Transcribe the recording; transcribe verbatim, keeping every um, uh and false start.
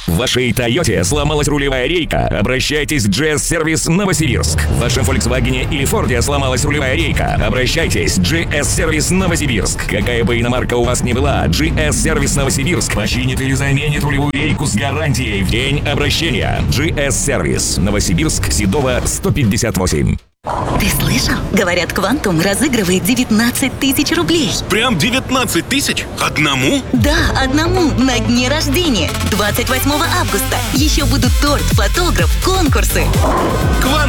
В вашей Тойоте сломалась рулевая рейка? Обращайтесь в джи эс-сервис Новосибирск. В вашем Volkswagen или Форде сломалась рулевая рейка? Обращайтесь в джи эс-сервис Новосибирск. Какая бы иномарка у вас ни была, джи эс-сервис Новосибирск починит или заменит рулевую рейку с гарантией в день обращения. джи эс-сервис Новосибирск, Седова, сто пятьдесят восемь. Ты слышал? Говорят, Квантум разыгрывает девятнадцать тысяч рублей. Прям девятнадцать тысяч? Одному? Да, одному, на дне рождения. двадцать восьмого августа. Еще будут торт, фотограф, конкурсы. Квантум!